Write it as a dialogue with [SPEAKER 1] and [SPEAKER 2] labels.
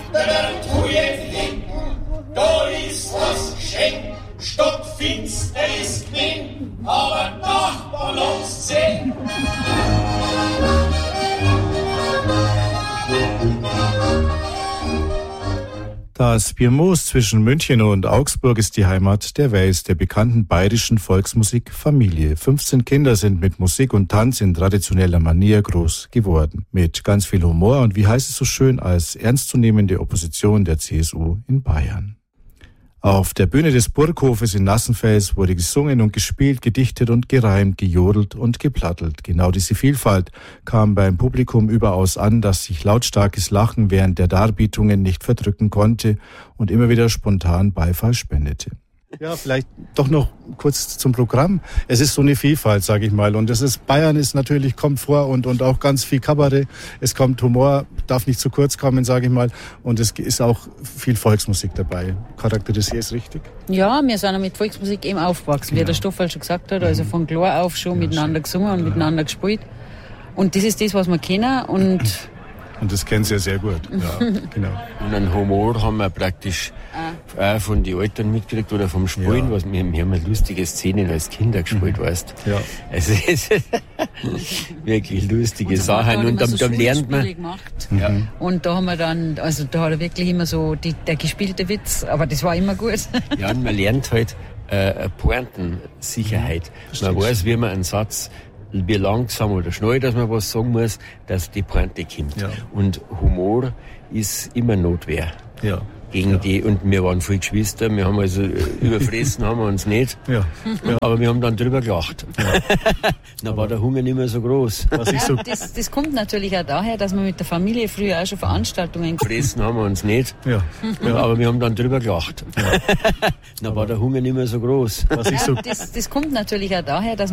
[SPEAKER 1] der Tuje flinken, da ist das Geschenk. Stockfinster ist gewinn, aber Nachbarn lasst sehen.
[SPEAKER 2] Das Pirmoos zwischen München und Augsburg ist die Heimat der Wels, der bekannten bayerischen Volksmusikfamilie. 15 Kinder sind mit Musik und Tanz in traditioneller Manier groß geworden. Mit ganz viel Humor und, wie heißt es so schön, als ernstzunehmende Opposition der CSU in Bayern. Auf der Bühne des Burghofes in Nassenfels wurde gesungen und gespielt, gedichtet und gereimt, gejodelt und geplattelt. Genau diese Vielfalt kam beim Publikum überaus an, das sich lautstarkes Lachen während der Darbietungen nicht verdrücken konnte und immer wieder spontan Beifall spendete. Ja, vielleicht doch noch kurz zum Programm. Es ist so eine Vielfalt, sage ich mal. Und Bayern ist natürlich, kommt vor und auch ganz viel Kabarett. Es kommt Humor, darf nicht zu kurz kommen, sage ich mal. Und es ist auch viel Volksmusik dabei. Charakterisiert es richtig?
[SPEAKER 3] Ja, wir sind auch mit Volksmusik eben aufgewachsen, wie der Stoffel schon gesagt hat. Also von klar auf schon miteinander gesungen und miteinander gespielt. Und das ist das, was wir kennen.
[SPEAKER 2] Und das kennen Sie ja sehr gut. Ja, genau.
[SPEAKER 4] Und einen Humor haben wir praktisch auch von den Eltern mitgekriegt oder vom Spielen. Ja. Wir haben eine lustige Szenen als Kinder gespielt, weißt du. Ja. Also es ist wirklich lustige Sachen. Und dann lernt man.
[SPEAKER 3] Ja. Und da haben wir dann, also da hat er wirklich immer so der gespielte Witz, aber das war immer gut.
[SPEAKER 4] Ja, und man lernt halt Pointensicherheit. Man weiß, wie man einen Satz, wie langsam oder schnell, dass man was sagen muss, dass die Pointe kommt. Ja. Und Humor ist immer Notwehr. Ja. Gegen die, und wir waren viele Geschwister, wir haben also überfressen haben wir uns nicht, aber wir haben dann drüber gelacht. Ja. Dann war der Hunger nicht mehr so groß.
[SPEAKER 3] Das kommt natürlich auch daher, dass wir mit der Familie früher auch schon Veranstaltungen
[SPEAKER 4] gefressen haben wir uns nicht, aber wir haben dann drüber gelacht. Ja. Dann war der Hunger nicht mehr so groß.
[SPEAKER 3] Das kommt natürlich auch daher, dass